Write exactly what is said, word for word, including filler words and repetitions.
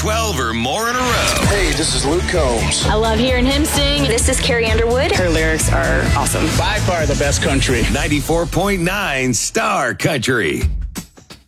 twelve or more in a row. Hey, this is Luke Combs. I love hearing him sing. This is Carrie Underwood. Her lyrics are awesome. By far the best country. ninety-four point nine Star Country.